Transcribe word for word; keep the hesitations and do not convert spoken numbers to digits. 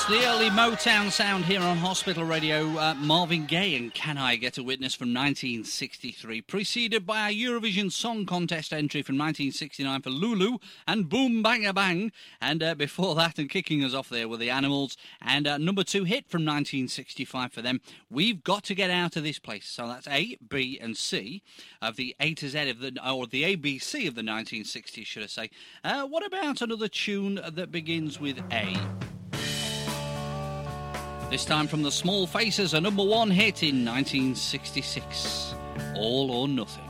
The early Motown sound here on Hospital Radio. Uh, Marvin Gaye and Can I Get a Witness from nineteen sixty-three, preceded by a Eurovision Song Contest entry from nineteen sixty-nine for Lulu and Boom Bang Bang. And uh, before that, and kicking us off there, were the Animals, and uh, number two hit from nineteen sixty-five for them, We've Got to Get Out of This Place. So that's A, B and C of the A to Z of the, or the A B C of the nineteen sixties, should I say. Uh, what about another tune that begins with A? This time from the Small Faces, a number one hit in nineteen sixty-six, All or Nothing.